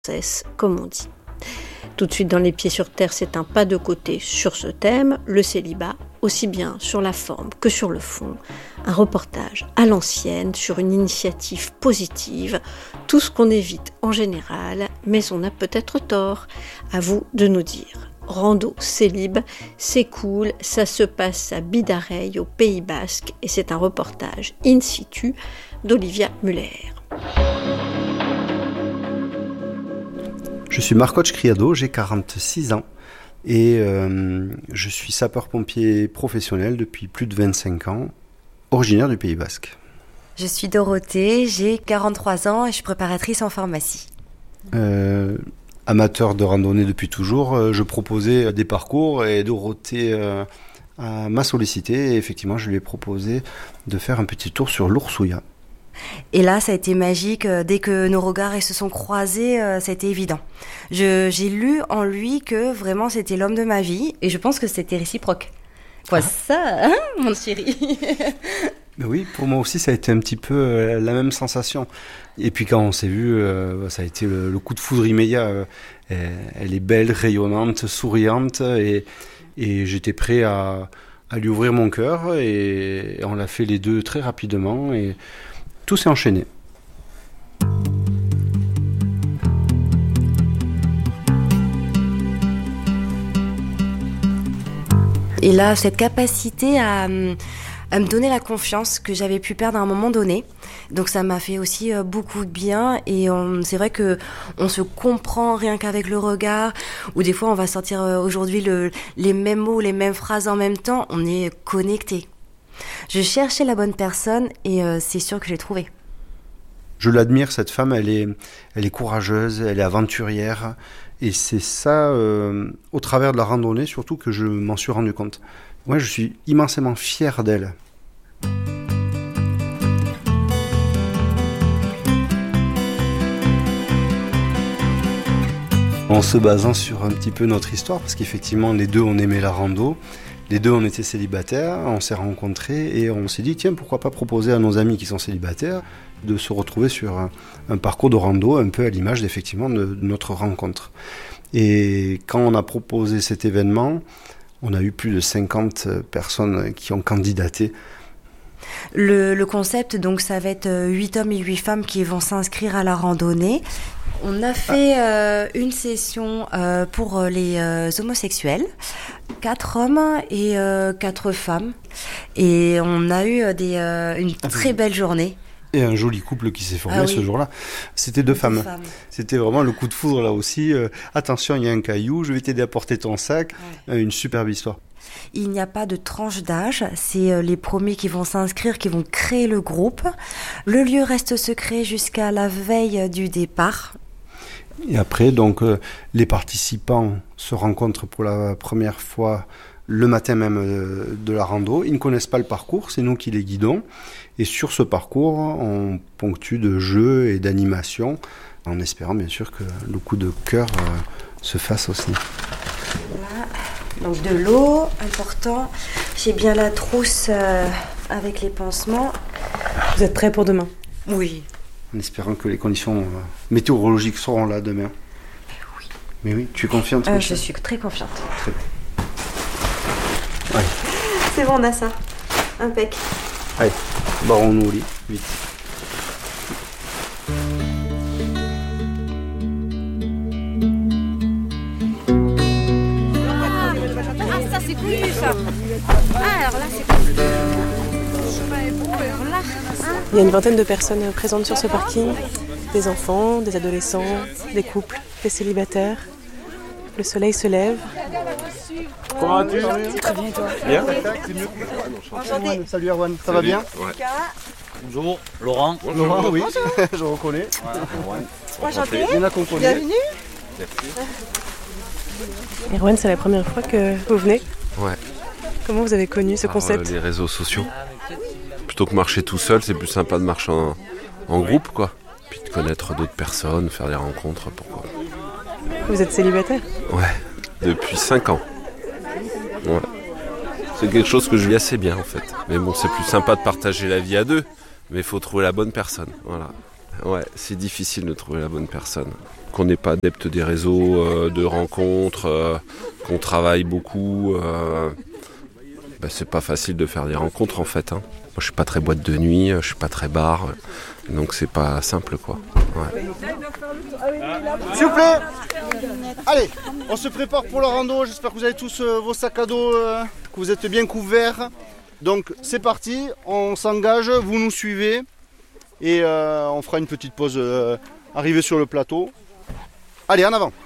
cesse, comme on dit. Tout de suite dans Les Pieds sur Terre, c'est un pas de côté sur ce thème, le célibat, aussi bien sur la forme que sur le fond. Un reportage à l'ancienne sur une initiative positive, tout ce qu'on évite en général, mais on a peut-être tort. À vous de nous dire. Rando célib, c'est cool, ça se passe à Bidareille au Pays Basque et c'est un reportage in situ d'Olivia Muller. Je suis Marco Criado, j'ai 46 ans et je suis sapeur-pompier professionnel depuis plus de 25 ans, originaire du Pays Basque. Je suis Dorothée, j'ai 43 ans et je suis préparatrice en pharmacie. Amateur de randonnée depuis toujours, je proposais des parcours et Dorothée m'a sollicité et effectivement je lui ai proposé de faire un petit tour sur l'Oursouya. Et là, ça a été magique. Dès que nos regards se sont croisés, ça a été évident. J'ai lu en lui que vraiment c'était l'homme de ma vie et je pense que c'était réciproque. Quoi ça, hein, mon chéri? Mais oui, pour moi aussi, ça a été un petit peu la même sensation. Et puis quand on s'est vu, ça a été le coup de foudre immédiat. Elle est belle, rayonnante, souriante et j'étais prêt à lui ouvrir mon cœur et on l'a fait les deux très rapidement et tout s'est enchaîné. Et là, cette capacité à me donner la confiance que j'avais pu perdre à un moment donné. Donc ça m'a fait aussi beaucoup de bien et c'est vrai que on se comprend rien qu'avec le regard ou des fois on va sortir aujourd'hui les mêmes mots, les mêmes phrases en même temps, on est connectés. Je cherchais la bonne personne et c'est sûr que j'ai trouvé. Je l'admire, cette femme, elle est courageuse, elle est aventurière et c'est ça, au travers de la randonnée surtout, que je m'en suis rendu compte. Moi, je suis immensément fier d'elle. En se basant sur un petit peu notre histoire, parce qu'effectivement, les deux, on aimait la rando, les deux, on était célibataires, on s'est rencontrés et on s'est dit, tiens, pourquoi pas proposer à nos amis qui sont célibataires de se retrouver sur un parcours de rando un peu à l'image, effectivement, de notre rencontre. Et quand on a proposé cet événement, on a eu plus de 50 personnes qui ont candidaté. Le concept, donc, ça va être 8 hommes et 8 femmes qui vont s'inscrire à la randonnée. On a fait une session pour les homosexuels, 4 hommes et 4 femmes. Et on a eu une très belle journée. Et un joli couple qui s'est formé ce jour-là. C'était deux femmes. C'était vraiment le coup de foudre là aussi. Attention, il y a un caillou, je vais t'aider à porter ton sac. Une superbe histoire. Il n'y a pas de tranche d'âge, c'est les premiers qui vont s'inscrire, qui vont créer le groupe. Le lieu reste secret jusqu'à la veille du départ. Et après, donc, les participants se rencontrent pour la première fois le matin même de la rando. Ils ne connaissent pas le parcours, c'est nous qui les guidons. Et sur ce parcours, on ponctue de jeux et d'animations, en espérant bien sûr que le coup de cœur se fasse aussi. Voilà. Donc de l'eau, important. J'ai bien la trousse avec les pansements. Vous êtes prêts pour demain? Oui. En espérant que les conditions météorologiques seront là demain. Oui. Mais oui, tu es confiante? Je suis très confiante. Très bien. Ouais. C'est bon, on a ça. Impec. Allez, barrons-nous au lit, vite. Ah, ça c'est cool ça. Ah, alors là c'est cool. Alors là, Il y a une vingtaine de personnes présentes sur ce parking. Des enfants, des adolescents, des couples, des célibataires. Le soleil se lève. Comment vas-tu? Très bien, toi? Bien. Salut Erwan, ça va bien? Ouais. Bonjour, Laurent. Laurent, oui, je reconnais. Enchanté. Il y en a qu'on connaît. Bienvenue. Erwan, c'est la première fois que vous venez? Ouais. Comment vous avez connu ce concept? Les réseaux sociaux. Plutôt que marcher tout seul, c'est plus sympa de marcher en groupe, quoi. Puis de connaître d'autres personnes, faire des rencontres, pourquoi. Vous êtes célibataire? Ouais, depuis 5 ans. Ouais. C'est quelque chose que je vis assez bien, en fait. Mais bon, c'est plus sympa de partager la vie à deux, mais il faut trouver la bonne personne, voilà. Ouais, c'est difficile de trouver la bonne personne. qu'on n'est pas adepte des réseaux de rencontres, qu'on travaille beaucoup, c'est pas facile de faire des rencontres en fait. Moi je suis pas très boîte de nuit, je suis pas très bar, donc c'est pas simple quoi. Ouais. S'il vous plaît, allez, on se prépare pour la rando, j'espère que vous avez tous vos sacs à dos, que vous êtes bien couverts. Donc c'est parti, on s'engage, vous nous suivez et on fera une petite pause arrivée sur le plateau. Allez, en avant.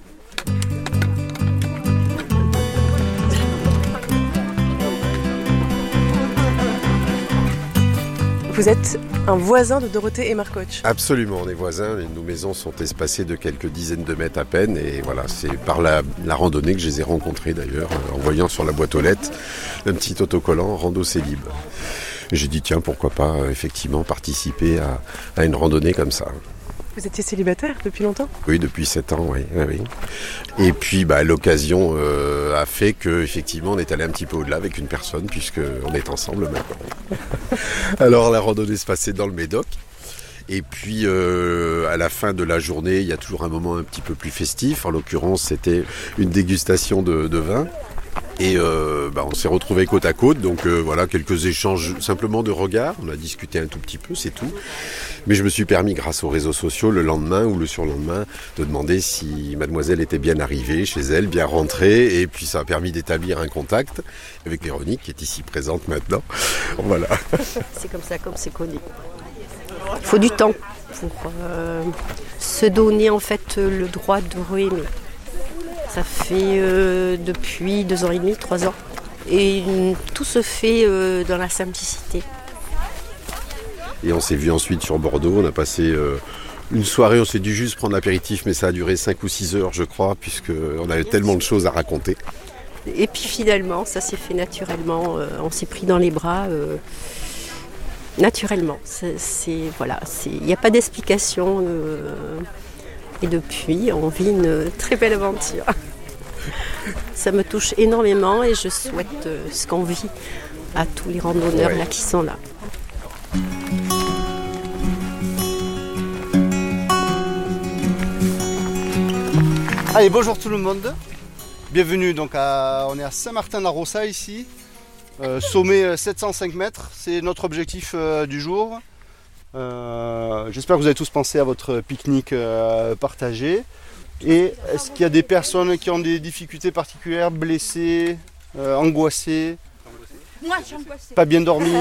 Vous êtes un voisin de Dorothée et Marcoche. Absolument, on est voisins et nos maisons sont espacées de quelques dizaines de mètres à peine. Et voilà, c'est par la randonnée que je les ai rencontrés d'ailleurs, en voyant sur la boîte aux lettres un petit autocollant Rando Célib. J'ai dit tiens, pourquoi pas effectivement participer à une randonnée comme ça. Vous étiez célibataire depuis longtemps ? Oui, depuis 7 ans, oui. Et puis l'occasion a fait qu'effectivement on est allé un petit peu au-delà avec une personne puisqu'on est ensemble maintenant. Alors la randonnée se passait dans le Médoc. Et puis à la fin de la journée, il y a toujours un moment un petit peu plus festif. En l'occurrence, c'était une dégustation de vin. Et on s'est retrouvés côte à côte, donc voilà, quelques échanges simplement de regards. On a discuté un tout petit peu, c'est tout. Mais je me suis permis, grâce aux réseaux sociaux, le lendemain ou le surlendemain, de demander si mademoiselle était bien arrivée chez elle, bien rentrée. Et puis ça a permis d'établir un contact avec Véronique, qui est ici présente maintenant. Voilà. C'est comme ça, comme c'est connu. Il faut du temps pour se donner en fait le droit de re-aimer. Ça fait depuis 2 ans et demi, 3 ans. Et tout se fait dans la simplicité. Et on s'est vu ensuite sur Bordeaux. On a passé une soirée, on s'est dû juste prendre l'apéritif, mais ça a duré 5 ou 6 heures, je crois, puisqu'on avait tellement de choses à raconter. Et puis finalement, ça s'est fait naturellement. On s'est pris dans les bras naturellement. Il n'y a pas d'explication. Et depuis, on vit une très belle aventure. Ça me touche énormément et je souhaite ce qu'on vit à tous les randonneurs là qui sont là. Allez, bonjour tout le monde. Bienvenue, donc on est à Saint-Martin-la-Rossa ici. Sommet 705 mètres, c'est notre objectif du jour. J'espère que vous avez tous pensé à votre pique-nique partagé. Et est-ce qu'il y a des personnes qui ont des difficultés particulières, blessées, angoissées, Moi, je suis angoissée. pas bien dormies?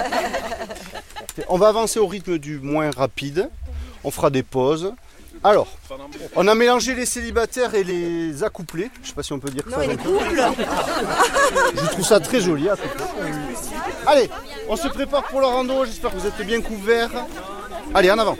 On va avancer au rythme du moins rapide. On fera des pauses. Alors, on a mélangé les célibataires et les accouplés. Je ne sais pas si on peut dire ça. Non, et les couples. Je trouve ça très joli. Accouplés. Allez, on se prépare pour la rando. J'espère que vous êtes bien couverts. Allez, en avant.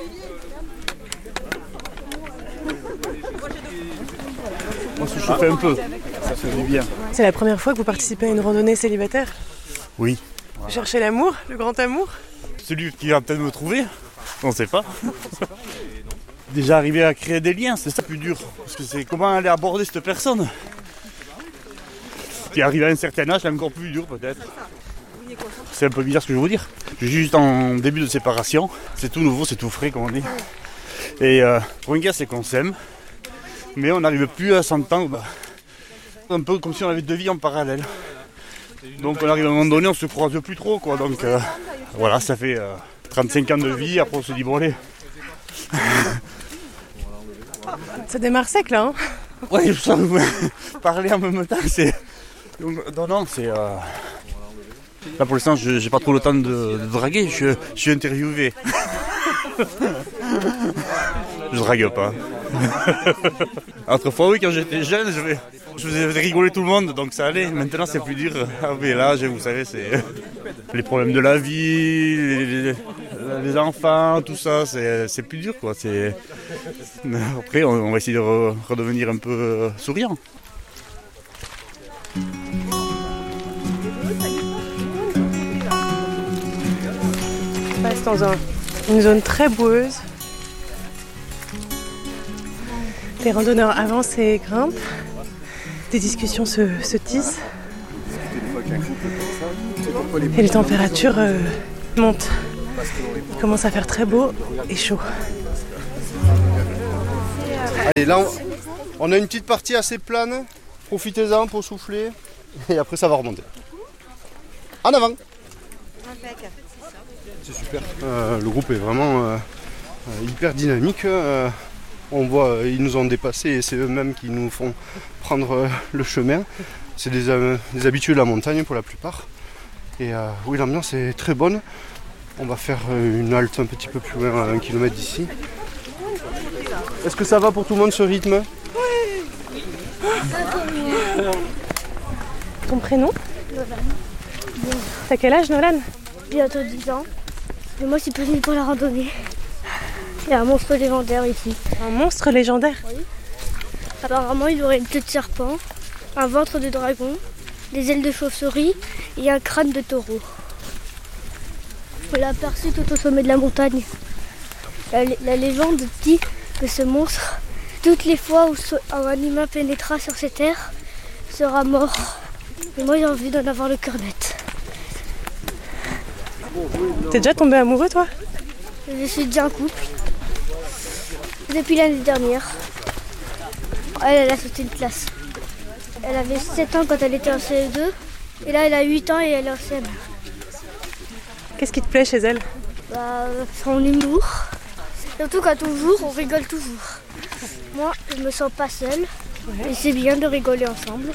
On se chauffe un peu, ça fait du bien. C'est la première fois que vous participez à une randonnée célibataire ? Oui. Vous cherchez l'amour, le grand amour ? Celui qui va peut-être me trouver, on ne sait pas. Déjà arriver à créer des liens, c'est ça le plus dur. Parce que c'est comment aller aborder cette personne. Qui arrive à un certain âge, c'est encore plus dur peut-être. C'est un peu bizarre ce que je veux vous dire. Je suis juste en début de séparation. C'est tout nouveau, c'est tout frais comme on dit. Et pour une gars, c'est qu'on s'aime. Mais on n'arrive plus à s'entendre. Un peu comme si on avait 2 vies en parallèle. Donc on arrive à un moment donné, on se croise plus trop, quoi. Donc voilà, ça fait 35 ans de vie, après on se dit bon allez. Ça démarre sec là, hein ? Ouais, je sens parler en même temps, c'est... Non, c'est... Là pour l'instant, j'ai pas trop le temps de draguer, je suis interviewé. Je drague pas. Autrefois, oui, quand j'étais jeune, je faisais rigoler tout le monde, donc ça allait. Maintenant, c'est plus dur. Avec l'âge, vous savez, c'est les problèmes de la vie, les enfants, tout ça, c'est plus dur, quoi. Après, on va essayer de redevenir un peu souriant. On passe dans une zone très boueuse. Les randonneurs avancent et grimpent. Des discussions se tissent. Et les températures montent. Il commence à faire très beau et chaud. Allez, là, on a une petite partie assez plane. Profitez-en pour souffler. Et après, ça va remonter. En avant. C'est super. Le groupe est vraiment hyper dynamique. On voit, ils nous ont dépassés et c'est eux-mêmes qui nous font prendre le chemin. C'est des habitués de la montagne pour la plupart. Et oui, l'ambiance est très bonne. On va faire une halte un petit peu plus loin, à 1 km d'ici. Est-ce que ça va pour tout le monde ce rythme ? Oui. Ton prénom ? Nolan. T'as quel âge, Nolan ? Bientôt 10 ans. Et moi, je suis venu pour la randonnée. Il y a un monstre légendaire ici. Un monstre légendaire ? Oui. Apparemment, il aurait une queue de serpent, un ventre de dragon, des ailes de chauve-souris et un crâne de taureau. On l'a aperçu tout au sommet de la montagne. La légende dit que ce monstre, toutes les fois où un humain pénétrera sur ces terres, sera mort. Et moi, j'ai envie d'en avoir le cœur net. T'es déjà tombé amoureux, toi ? Je suis déjà en couple. Depuis l'année dernière. Elle a sauté une classe. Elle avait 7 ans quand elle était en CE2. Et là, elle a 8 ans et elle est en CM1. Qu'est-ce qui te plaît chez elle ? Son humour. Surtout quand on joue, on rigole toujours. Moi, je me sens pas seule. Et c'est bien de rigoler ensemble.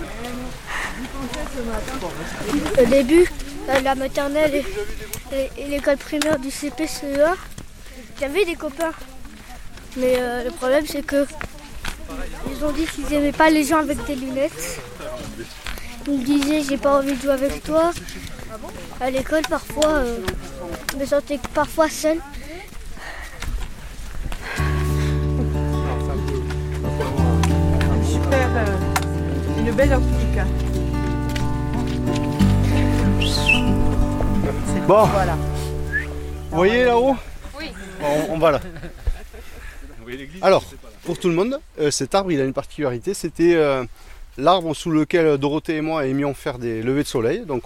Au début, la maternelle et l'école primaire du CP-CE1, j'avais des copains. Mais le problème, c'est que ils ont dit qu'ils n'aimaient pas les gens avec des lunettes. Ils me disaient, j'ai pas envie de jouer avec toi. À l'école, parfois, je me sentais parfois seule. Super, une belle optique. Bon, voilà. Vous voyez là-haut ? Oui. On va là. Alors, pour tout le monde, cet arbre, il a une particularité, c'était l'arbre sous lequel Dorothée et moi aimions faire des levées de soleil. Donc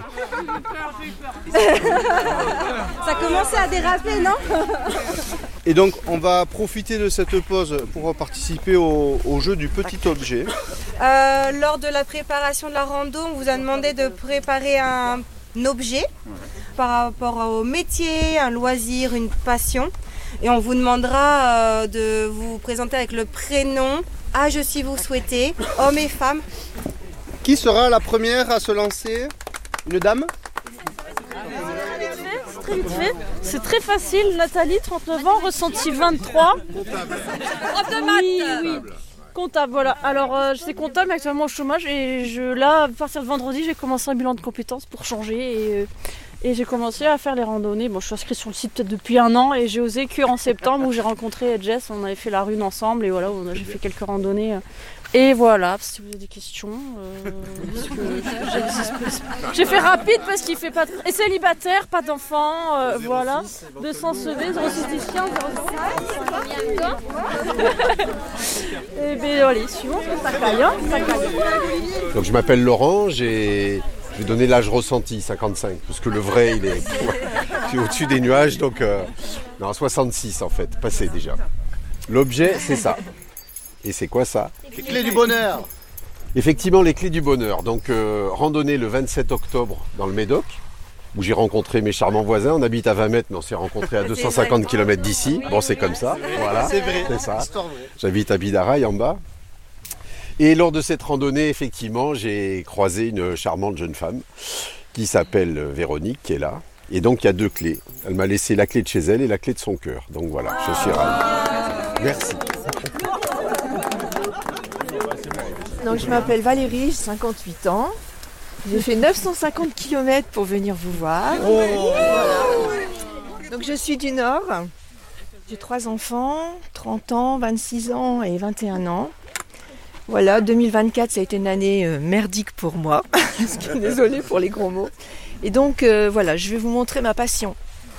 Ça commençait à déraper, non ? Et donc, on va profiter de cette pause pour participer au jeu du petit objet. Lors de la préparation de la rando, on vous a demandé de préparer un objet par rapport au métier, un loisir, une passion. Et on vous demandera de vous présenter avec le prénom, âge si vous souhaitez, homme et femme. Qui sera la première à se lancer ? Une dame ? C'est très vite fait. C'est très facile. Nathalie, 39 ans, ressenti 23. Oui. Comptable, voilà. Alors, j'étais comptable, mais actuellement au chômage. Et là, à partir de vendredi, j'ai commencé un bilan de compétences pour changer. Et j'ai commencé à faire les randonnées. Bon, je suis inscrite sur le site peut-être depuis 1 an. Et j'ai osé qu'en septembre, où j'ai rencontré Jess. On avait fait la Rune ensemble. Et voilà, j'ai fait quelques randonnées. Et voilà, si vous avez des questions. J'ai fait rapide parce qu'il fait pas. Et célibataire, pas d'enfant. Voilà. 200 CV, 06 15 Et bien, allez, suivant, ça caille, hein, ça caille. Donc je m'appelle Laurent, je vais donner l'âge ressenti, 55, parce que le vrai, il est au-dessus des nuages, donc non, 66 en fait, passé déjà. L'objet, c'est ça. Et c'est quoi ça ? Les clés du bonheur. Effectivement, les clés du bonheur. Donc randonnée le 27 octobre dans le Médoc, où j'ai rencontré mes charmants voisins. On habite à 20 mètres, mais on s'est rencontrés à 250 km d'ici. Bon, c'est comme ça, voilà. C'est vrai, c'est ça. Histoire vraie. J'habite à Bidaraï en bas. Et lors de cette randonnée, effectivement, j'ai croisé une charmante jeune femme qui s'appelle Véronique, qui est là. Et donc, il y a 2 clés. Elle m'a laissé la clé de chez elle et la clé de son cœur. Donc voilà, je suis ravi. Merci. Donc je m'appelle Valérie, j'ai 58 ans. J'ai fait 950 km pour venir vous voir. Voilà. Donc je suis du Nord. J'ai 3 enfants, 30 ans, 26 ans et 21 ans. Voilà, 2024, ça a été une année merdique pour moi. Désolée pour les gros mots. Et donc voilà, je vais vous montrer ma passion.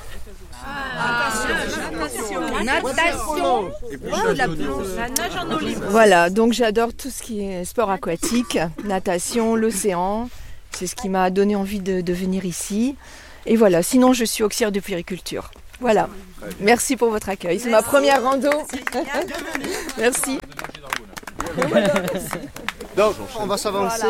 Natation. La nage en eau libre. Voilà, donc j'adore tout ce qui est sport aquatique, natation, l'océan. C'est ce qui m'a donné envie de venir ici. Et voilà, sinon je suis auxiliaire de puériculture. Voilà. Merci pour votre accueil. C'est ma première rando. Merci. Donc, on va s'avancer.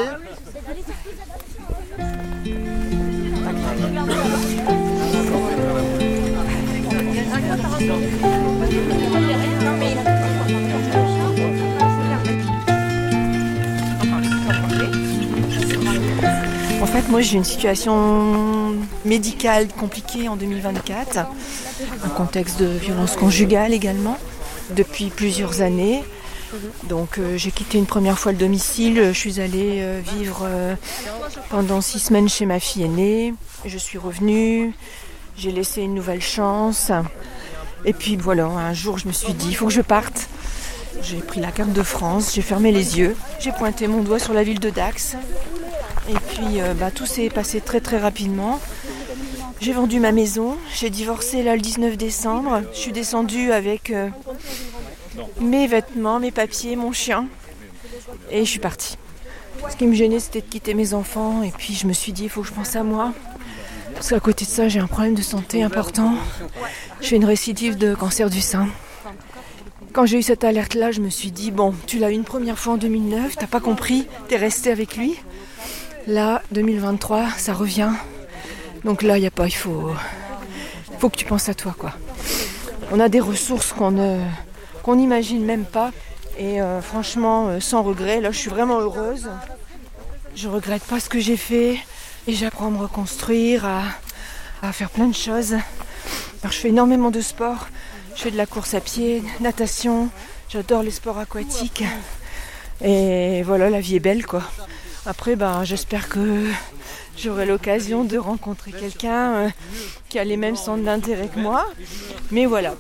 En fait, moi j'ai une situation médicale compliquée en 2024, un contexte de violence conjugale également, depuis plusieurs années. Donc j'ai quitté une première fois le domicile, je suis allée vivre pendant 6 semaines chez ma fille aînée, je suis revenue, j'ai laissé une nouvelle chance. Et puis voilà, un jour je me suis dit, il faut que je parte. J'ai pris la carte de France, j'ai fermé les yeux, j'ai pointé mon doigt sur la ville de Dax. Et puis tout s'est passé très très rapidement. J'ai vendu ma maison, j'ai divorcé là le 19 décembre. Je suis descendue avec mes vêtements, mes papiers, mon chien. Et je suis partie. Ce qui me gênait, c'était de quitter mes enfants. Et puis je me suis dit, il faut que je pense à moi. Parce qu'à côté de ça, j'ai un problème de santé important. Je fais une récidive de cancer du sein. Quand j'ai eu cette alerte-là, je me suis dit, bon, tu l'as eu une première fois en 2009, t'as pas compris, t'es resté avec lui. Là, 2023, ça revient. Donc là, il faut que tu penses à toi, quoi. On a des ressources qu'on n'imagine même pas. Et franchement, sans regret, là, je suis vraiment heureuse. Je regrette pas ce que j'ai fait. Et j'apprends à me reconstruire, à faire plein de choses. Alors, je fais énormément de sport. Je fais de la course à pied, natation. J'adore les sports aquatiques. Et voilà, la vie est belle, quoi. Après, j'espère que j'aurai l'occasion de rencontrer quelqu'un qui a les mêmes centres d'intérêt que moi. Mais voilà.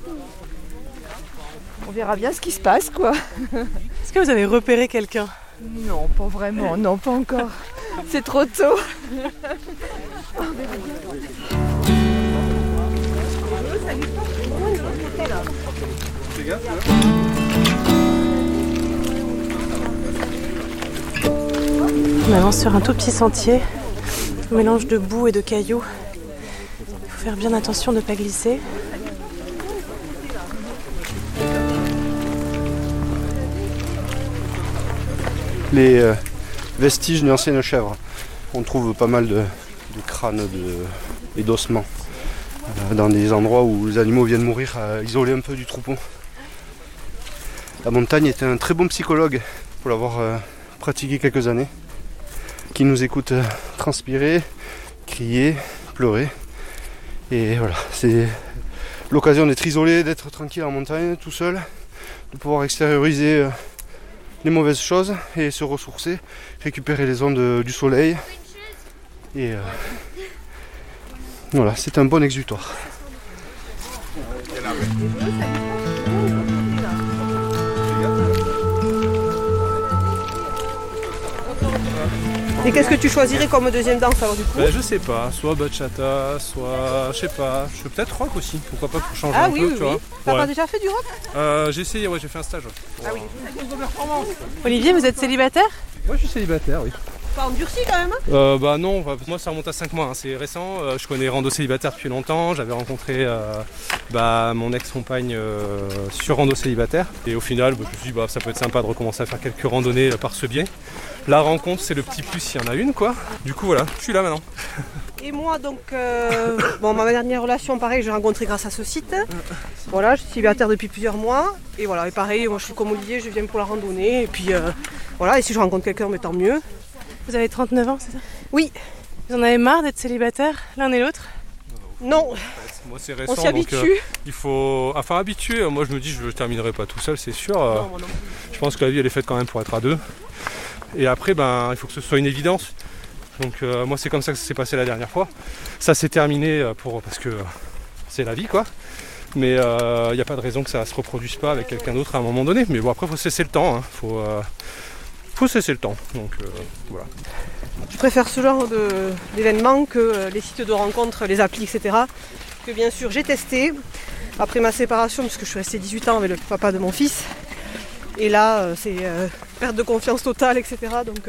On verra bien ce qui se passe, quoi. Est-ce que vous avez repéré quelqu'un ? Non, pas vraiment. Non, pas encore. C'est trop tôt. On avance sur un tout petit sentier, un mélange de boue et de cailloux. Il faut faire bien attention de ne pas glisser. Les vestiges d'une ancienne chèvre. On trouve pas mal de crânes et d'ossements dans des endroits où les animaux viennent mourir, isolés un peu du troupeau. La montagne était un très bon psychologue pour l'avoir pratiqué quelques années, qui nous écoute transpirer, crier, pleurer. Et voilà, c'est l'occasion d'être isolé, d'être tranquille en montagne, tout seul, de pouvoir extérioriser les mauvaises choses et se ressourcer, récupérer les ondes du soleil. Et voilà, c'est un bon exutoire. Et qu'est-ce que tu choisirais comme deuxième danse alors du coup ? Je sais pas, soit bachata, soit je sais pas, je peux peut-être rock aussi, pourquoi pas pour changer un peu, tu vois. T'as pas déjà fait du rock ? J'ai essayé, j'ai fait un stage. Ah oui. Olivier, vous êtes célibataire ? Ouais, je suis célibataire, oui. Pas endurci quand même hein ? Non, moi ça remonte à 5 mois, c'est récent. Je connais Rando Célibataire depuis longtemps. J'avais rencontré mon ex-compagne sur Rando Célibataire. Et au final, je me suis dit ça peut être sympa de recommencer à faire quelques randonnées par ce biais. La rencontre, c'est le petit plus s'il y en a une, quoi. Du coup, voilà, je suis là maintenant. Et moi, donc, ma dernière relation, pareil, j'ai rencontré grâce à ce site. Voilà, je suis célibataire depuis plusieurs mois. Et voilà, et pareil, moi je suis comme Olivier, je viens pour la randonnée. Et puis voilà, et si je rencontre quelqu'un, tant mieux. Vous avez 39 ans, c'est ça ? Oui. Vous en avez marre d'être célibataire, l'un et l'autre ? Non. Moi c'est récent, on s'y habitue. Il faut... Enfin habitué, moi je me dis je ne terminerai pas tout seul, c'est sûr. Non, moi non. Je pense que la vie elle est faite quand même pour être à deux. Et après il faut que ce soit une évidence. Donc moi c'est comme ça que ça s'est passé la dernière fois. Ça s'est terminé parce que c'est la vie quoi. Mais il n'y a pas de raison que ça ne se reproduise pas avec quelqu'un d'autre à un moment donné. Mais bon après il faut cesser le temps. Faut cesser le temps. Donc voilà. Je préfère ce genre d'événements que les sites de rencontres, les applis, etc. Que bien sûr j'ai testé après ma séparation, puisque je suis restée 18 ans avec le papa de mon fils. Et là, c'est perte de confiance totale, etc. Donc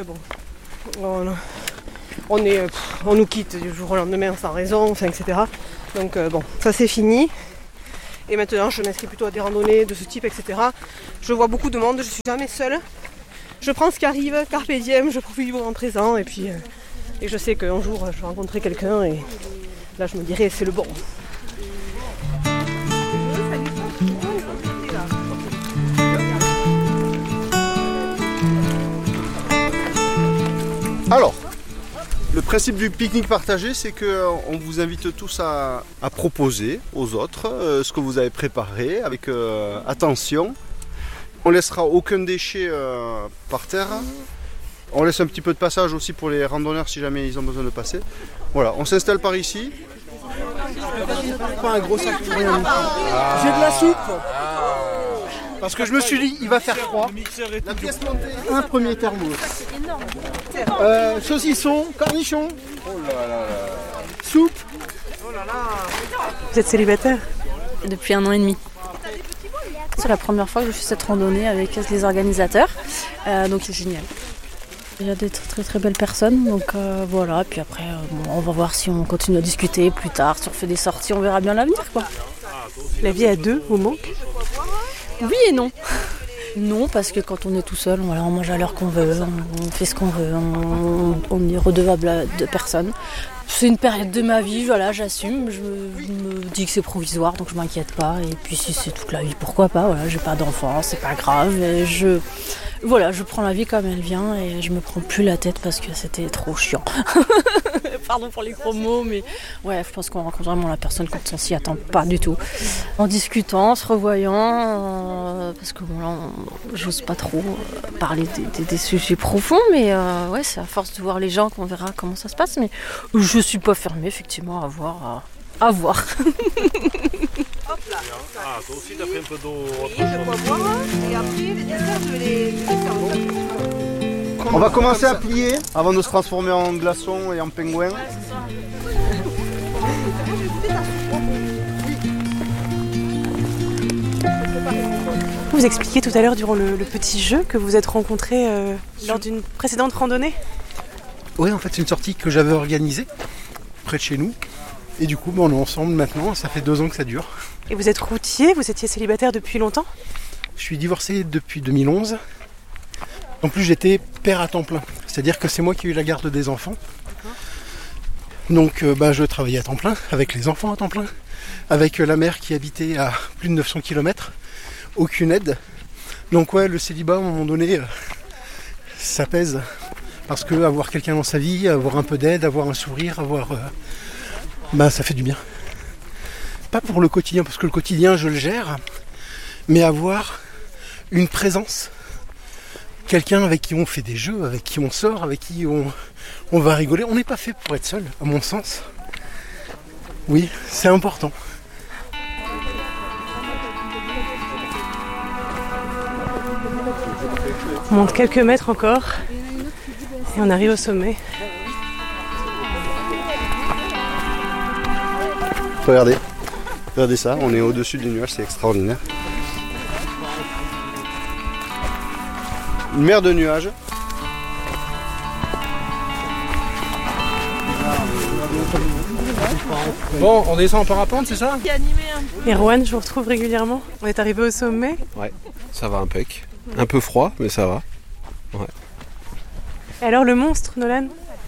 on nous quitte du jour au lendemain sans raison, etc. Donc ça c'est fini. Et maintenant, je m'inscris plutôt à des randonnées de ce type, etc. Je vois beaucoup de monde, je suis jamais seule. Je prends ce qui arrive, carpe diem, je profite du moment présent. Et puis, et je sais qu'un jour, je vais rencontrer quelqu'un et là, je me dirai, c'est le bon. Alors, le principe du pique-nique partagé, c'est qu'on vous invite tous à proposer aux autres ce que vous avez préparé avec attention. On ne laissera aucun déchet par terre. On laisse un petit peu de passage aussi pour les randonneurs si jamais ils ont besoin de passer. Voilà, on s'installe par ici. Pas un gros sac pour rien. J'ai de la soupe. Parce que je me suis dit, il va faire froid. La pièce montée. Un premier thermos. Saucisson, cornichon. Oh là là. Soupe. Oh là là. Vous êtes célibataire? Depuis 1 an et demi. C'est la première fois que je fais cette randonnée avec les organisateurs. Donc c'est génial. Il y a des très très belles personnes, donc voilà. Puis après, on va voir si on continue à discuter plus tard, si on fait des sorties, on verra bien l'avenir, quoi. La vie à deux vous manque? Oui et non. Non, parce que quand on est tout seul, voilà, on mange à l'heure qu'on veut, on fait ce qu'on veut, on est redevable de personne. C'est une période de ma vie, voilà, j'assume, je me dis que c'est provisoire, donc je m'inquiète pas. Et puis si c'est toute la vie, pourquoi pas, voilà, j'ai pas d'enfant, c'est pas grave. Et je prends la vie comme elle vient et je me prends plus la tête parce que c'était trop chiant. Pardon pour les gros mots, mais ouais, je pense qu'on rencontre vraiment la personne quand on s'y attend pas du tout. En discutant, en se revoyant, parce que bon là, j'ose pas trop parler des sujets profonds, mais ouais, c'est à force de voir les gens qu'on verra comment ça se passe. Mais je suis pas fermée effectivement à voir. À voir. Hop là. Ah, toi aussi t'as pris un peu d'eau. Oui, je peux boire et après les desserts je les On va commencer à plier avant de se transformer en glaçon et en pingouin. Vous expliquiez tout à l'heure durant le petit jeu que vous êtes rencontrés lors d'une précédente randonnée. Oui, en fait c'est une sortie que j'avais organisée près de chez nous. Et du coup, on est ensemble maintenant, ça fait 2 ans que ça dure. Et vous êtes routier, vous étiez célibataire depuis longtemps? Je suis divorcé depuis 2011. En plus, j'étais père à temps plein. C'est-à-dire que c'est moi qui ai eu la garde des enfants. Donc, je travaillais à temps plein, avec les enfants à temps plein, avec la mère qui habitait à plus de 900 km. Aucune aide. Donc ouais, le célibat, à un moment donné, ça pèse. Parce que avoir quelqu'un dans sa vie, avoir un peu d'aide, avoir un sourire, avoir... ça fait du bien. Pas pour le quotidien, parce que le quotidien je le gère, mais avoir une présence. Quelqu'un avec qui on fait des jeux, avec qui on sort, avec qui on va rigoler. On n'est pas fait pour être seul, à mon sens. Oui, c'est important. On monte quelques mètres encore et on arrive au sommet. Regardez ça, on est au-dessus des nuages, c'est extraordinaire. Une mer de nuages. Bon, on descend en parapente, c'est ça? Et Rowan, je vous retrouve régulièrement. On est arrivé au sommet. Ouais, ça va impec. Un peu froid, mais ça va. Ouais. Et alors le monstre, Nolan?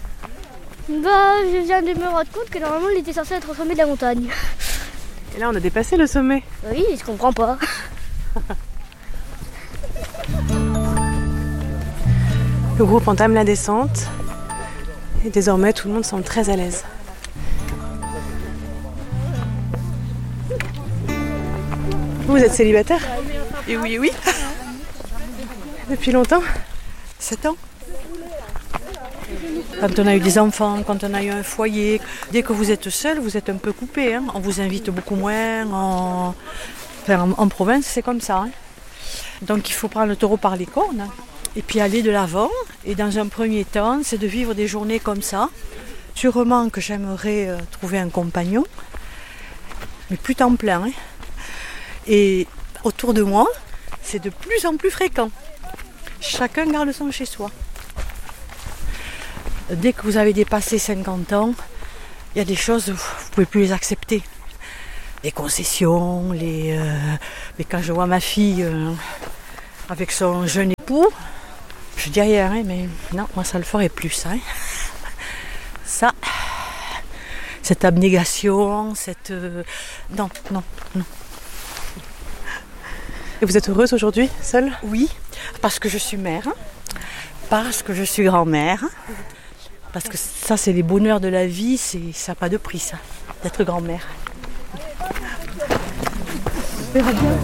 Je viens de me rendre compte que normalement il était censé être au sommet de la montagne. Et là on a dépassé le sommet. Oui, je comprends pas. Le groupe entame la descente. Et désormais tout le monde semble très à l'aise. Vous êtes célibataire? Et oui, oui. Depuis longtemps? 7 ans. Quand on a eu des enfants, quand on a eu un foyer, dès que vous êtes seul, vous êtes un peu coupé. On vous invite beaucoup moins. En province, c'est comme ça. Donc il faut prendre le taureau par les cornes et puis aller de l'avant. Et dans un premier temps, c'est de vivre des journées comme ça. Sûrement que j'aimerais trouver un compagnon, mais plus temps plein. Et autour de moi, c'est de plus en plus fréquent. Chacun garde son chez soi. Dès que vous avez dépassé 50 ans, il y a des choses, vous ne pouvez plus les accepter. les concessions, mais quand je vois ma fille avec son jeune époux, je dis rien, hein, mais non, moi ça le ferait plus. Hein. Ça, cette abnégation, non. Et vous êtes heureuse aujourd'hui, seule ? Oui, parce que je suis mère, parce que je suis grand-mère, parce que ça c'est les bonheurs de la vie, ça n'a pas de prix ça, d'être grand-mère. On verra bien.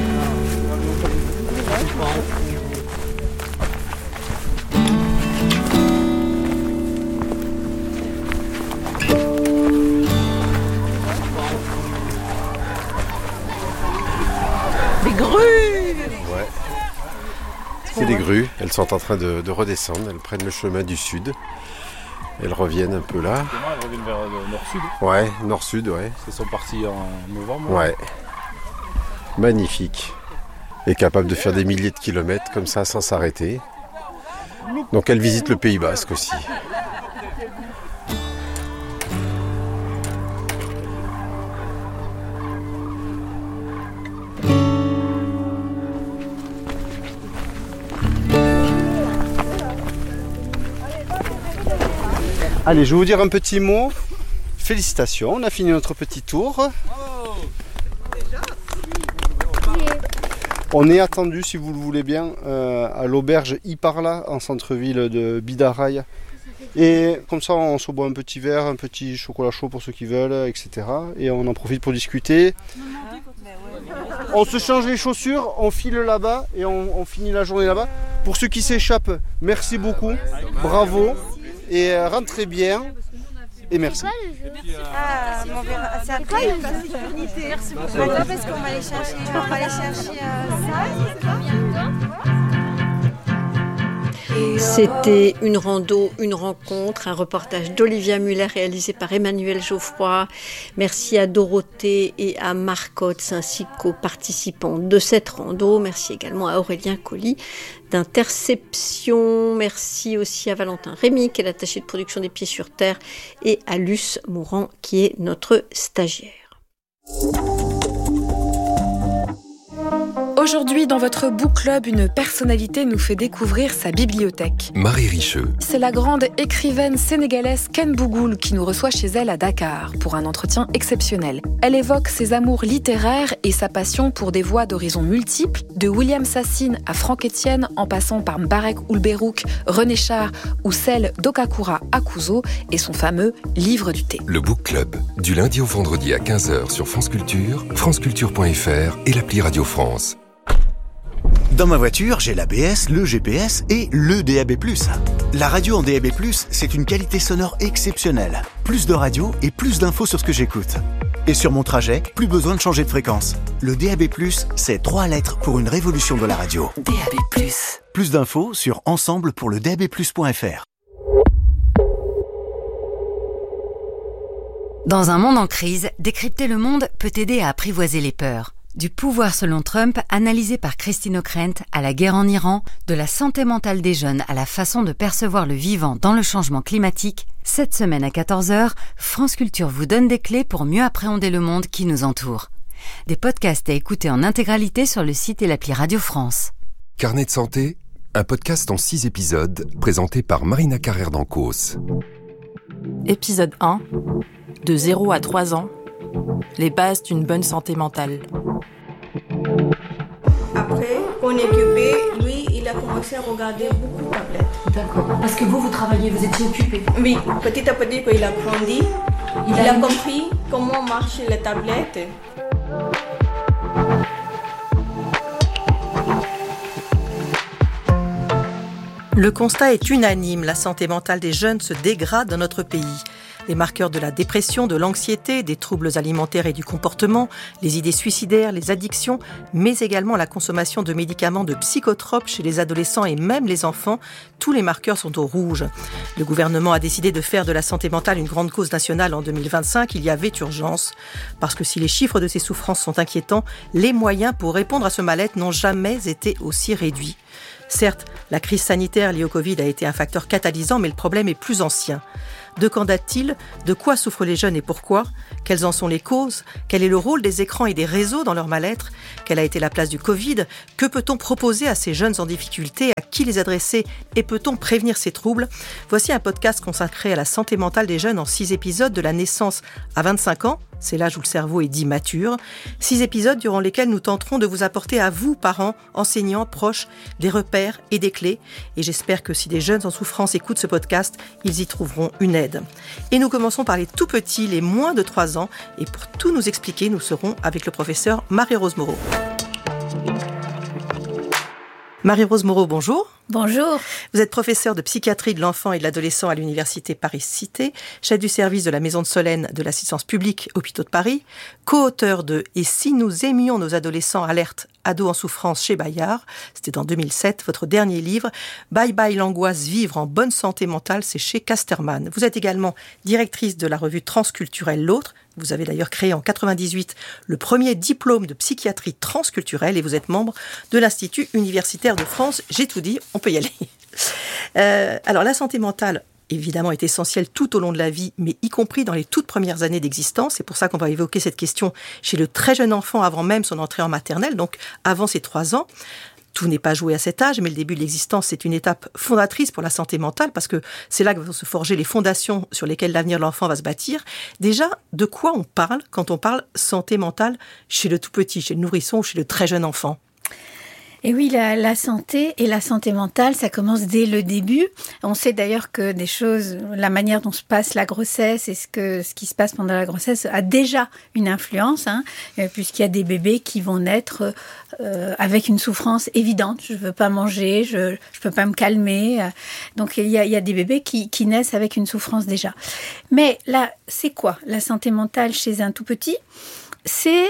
Des grues. Ouais. C'est des grues. Elles sont en train de redescendre. Elles prennent le chemin du sud. Elles reviennent un peu là. Elles reviennent vers le nord-sud. Ouais, nord-sud, ouais. Elles sont parties en novembre. Ouais. Magnifique. Et capable de faire des milliers de kilomètres comme ça sans s'arrêter. Donc elles visitent le Pays Basque aussi. Allez, je vais vous dire un petit mot. Félicitations, on a fini notre petit tour. On est attendu, si vous le voulez bien, à l'auberge Iparla, en centre-ville de Bidaraï. Et comme ça, on se boit un petit verre, un petit chocolat chaud pour ceux qui veulent, etc. Et on en profite pour discuter. On se change les chaussures, on file là-bas et on finit la journée là-bas. Pour ceux qui s'échappent, merci beaucoup, bravo. Et rentrez bien et merci. C'est après. Merci beaucoup. Parce qu'on va aller chercher, C'était une rando, une rencontre, un reportage d'Olivia Muller réalisé par Emmanuel Geoffroy. Merci à Dorothée et à Marcotte ainsi qu'aux participants de cette rando. Merci également à Aurélien Colli d'Interception. Merci aussi à Valentin Rémy qui est l'attaché de production des Pieds sur Terre et à Luce Mourant qui est notre stagiaire. Aujourd'hui, dans votre book club, une personnalité nous fait découvrir sa bibliothèque. Marie Richeux. C'est la grande écrivaine sénégalaise Ken Bougoul qui nous reçoit chez elle à Dakar pour un entretien exceptionnel. Elle évoque ses amours littéraires et sa passion pour des voix d'horizons multiples, de William Sassine à Franck Etienne en passant par Mbarek Oulberouk, René Char ou celle d'Okakura Akuzo et son fameux livre du thé. Le book club, du lundi au vendredi à 15h sur France Culture, franceculture.fr et l'appli Radio France. Dans ma voiture, j'ai l'ABS, le GPS et le DAB+. La radio en DAB+, c'est une qualité sonore exceptionnelle. Plus de radio et plus d'infos sur ce que j'écoute. Et sur mon trajet, plus besoin de changer de fréquence. Le DAB+, c'est 3 lettres pour une révolution de la radio. DAB+. Plus d'infos sur ensemble-pour-le-DAB+.fr. Dans un monde en crise, Décrypter le monde peut aider à apprivoiser les peurs. Du pouvoir selon Trump, analysé par Christine O'Krent, à la guerre en Iran, de la santé mentale des jeunes à la façon de percevoir le vivant dans le changement climatique, cette semaine à 14h, France Culture vous donne des clés pour mieux appréhender le monde qui nous entoure. Des podcasts à écouter en intégralité sur le site et l'appli Radio France. Carnet de santé, un podcast en 6 épisodes, présenté par Marina Carrère d'Ancos. Épisode 1. De 0 à 3 ans. Les bases d'une bonne santé mentale. Après, on est occupé, lui, il a commencé à regarder beaucoup de tablettes. D'accord. Parce que vous travaillez, vous étiez occupé. Oui, petit à petit, quand il a grandi, il a compris comment marchent les tablettes. Le constat est unanime, la santé mentale des jeunes se dégrade dans notre pays. Les marqueurs de la dépression, de l'anxiété, des troubles alimentaires et du comportement, les idées suicidaires, les addictions, mais également la consommation de médicaments de psychotropes chez les adolescents et même les enfants, tous les marqueurs sont au rouge. Le gouvernement a décidé de faire de la santé mentale une grande cause nationale en 2025. Il y avait urgence. Parce que si les chiffres de ces souffrances sont inquiétants, les moyens pour répondre à ce mal-être n'ont jamais été aussi réduits. Certes, la crise sanitaire liée au Covid a été un facteur catalysant, mais le problème est plus ancien. De quand date-t-il ? De quoi souffrent les jeunes et pourquoi ? Quelles en sont les causes ? Quel est le rôle des écrans et des réseaux dans leur mal-être ? Quelle a été la place du Covid ? Que peut-on proposer à ces jeunes en difficulté ? À qui les adresser ? Et peut-on prévenir ces troubles ? Voici un podcast consacré à la santé mentale des jeunes en 6 épisodes de la naissance à 25 ans. C'est l'âge où le cerveau est dit mature. 6 épisodes durant lesquels nous tenterons de vous apporter à vous, parents, enseignants, proches, des repères et des clés. Et j'espère que si des jeunes en souffrance écoutent ce podcast, ils y trouveront une aide. Et nous commençons par les tout petits, les moins de 3 ans. Et pour tout nous expliquer, nous serons avec le professeur Marie-Rose Moreau. Marie-Rose Moreau, bonjour. Bonjour. Vous êtes professeure de psychiatrie de l'enfant et de l'adolescent à l'université Paris-Cité, chef du service de la Maison de Solène de l'assistance publique Hôpitaux de Paris, co-auteur de « Et si nous aimions nos adolescents alerte ados en souffrance » chez Bayard. C'était en 2007, votre dernier livre. Bye bye l'angoisse, vivre en bonne santé mentale, c'est chez Casterman. Vous êtes également directrice de la revue transculturelle L'Autre. Vous avez d'ailleurs créé en 1998 le premier diplôme de psychiatrie transculturelle et vous êtes membre de l'Institut universitaire de France. J'ai tout dit, on peut y aller. Alors la santé mentale, évidemment, est essentielle tout au long de la vie, mais y compris dans les toutes premières années d'existence. C'est pour ça qu'on va évoquer cette question chez le très jeune enfant avant même son entrée en maternelle, donc avant ses 3 ans. Tout n'est pas joué à cet âge, mais le début de l'existence, c'est une étape fondatrice pour la santé mentale, parce que c'est là que vont se forger les fondations sur lesquelles l'avenir de l'enfant va se bâtir. Déjà, de quoi on parle quand on parle santé mentale chez le tout petit, chez le nourrisson ou chez le très jeune enfant ? Et oui, la santé et la santé mentale, ça commence dès le début. On sait d'ailleurs que des choses, la manière dont se passe la grossesse et ce qui se passe pendant la grossesse a déjà une influence, puisqu'il y a des bébés qui vont naître avec une souffrance évidente. Je veux pas manger, je peux pas me calmer. Donc il y a des bébés qui naissent avec une souffrance déjà. Mais là, c'est quoi la santé mentale chez un tout petit ? C'est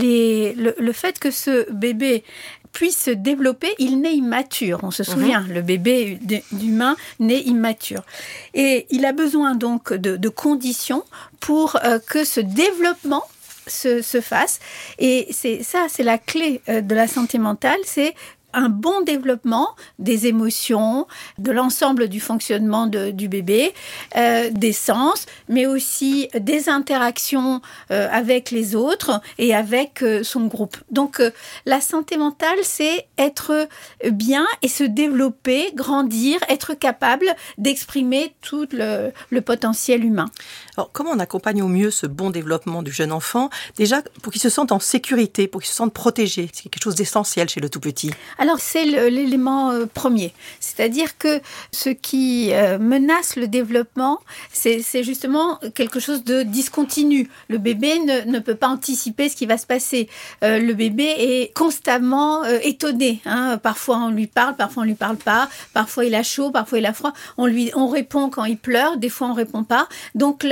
le fait que ce bébé puisse se développer, il naît immature. On se souvient, le bébé d'humain naît immature. Et il a besoin donc de conditions pour que ce développement se fasse. Et c'est la clé de la santé mentale, c'est un bon développement des émotions, de l'ensemble du fonctionnement du bébé, des sens, mais aussi des interactions avec les autres et avec son groupe. Donc la santé mentale, c'est être bien et se développer, grandir, être capable d'exprimer tout le potentiel humain. Alors, comment on accompagne au mieux ce bon développement du jeune enfant ? Déjà, pour qu'il se sente en sécurité, pour qu'il se sente protégé. C'est quelque chose d'essentiel chez le tout petit. Alors, c'est l'élément premier. C'est-à-dire que ce qui menace le développement, c'est justement quelque chose de discontinu. Le bébé ne peut pas anticiper ce qui va se passer. Le bébé est constamment étonné. Parfois, on lui parle, parfois, on lui parle pas. Parfois, il a chaud, parfois, il a froid. On répond quand il pleure. Des fois, on répond pas. Donc,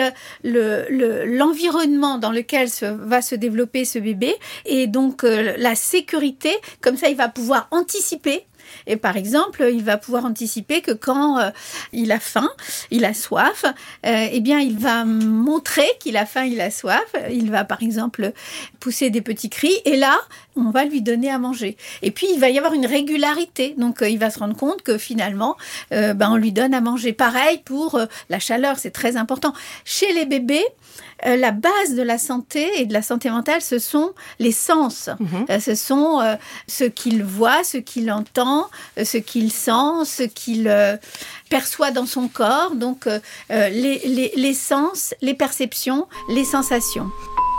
l'environnement dans lequel va se développer ce bébé et donc la sécurité, comme ça il va pouvoir anticiper. Et par exemple, il va pouvoir anticiper que quand il a faim, il a soif, eh bien, il va montrer qu'il a faim, il a soif. Il va, par exemple, pousser des petits cris. Et là, on va lui donner à manger. Et puis, il va y avoir une régularité. Donc, il va se rendre compte que finalement, on lui donne à manger. Pareil pour la chaleur, c'est très important. Chez les bébés, la base de la santé et de la santé mentale, ce sont les sens. Ce sont ce qu'il voit, ce qu'il entend, ce qu'il sent, ce qu'il perçoit dans son corps. Donc, les sens, les perceptions, les sensations.